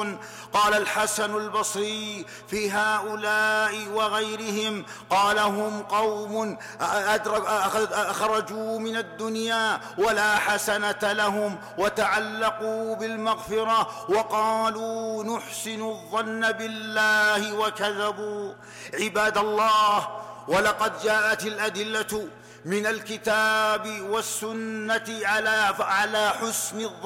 ينظرون. قال الحسن البصري في هؤلاء وغيرهم، قال: هم قوم خرجوا من الدنيا ولا حسنة لهم، وتعلقوا بالمغفرة وقالوا نحسن الظن بالله وكذبوا. عباد الله، ولقد جاءت الأدلة من الكتاب والسنة على حسن الظن